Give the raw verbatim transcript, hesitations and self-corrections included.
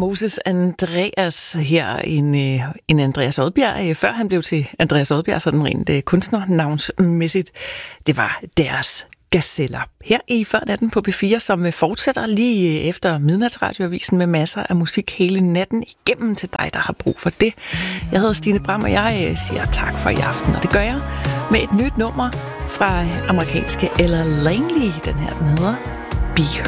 Moses Andreas her, en, en Andreas Odbjerg, før han blev til Andreas Odbjerg, sådan rent kunstnernavnsmæssigt. Det var deres Gazeller. Her i Før Natten på P fire, som fortsætter lige efter Midnatsradioavisen med masser af musik hele natten igennem til dig, der har brug for det. Jeg hedder Stine Bram, og jeg siger tak for i aften, og det gør jeg med et nyt nummer fra amerikanske Ella Langley. Den her, den hedder Be Her.